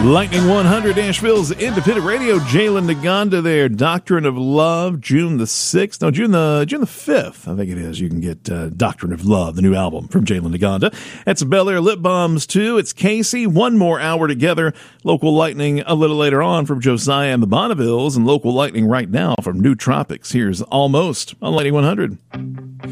Lightning 100, Asheville's independent radio. Jalen Naganda there. Doctrine of Love, June the 6th. No, June the 5th, I think it is. You can get Doctrine of Love, the new album from Jalen Naganda. That's Bel Air Lip Bombs, too. It's Casey. One more hour together. Local Lightning a little later on from Josiah and the Bonnevilles, and Local Lightning right now from New Tropics. Here's Almost on Lightning 100.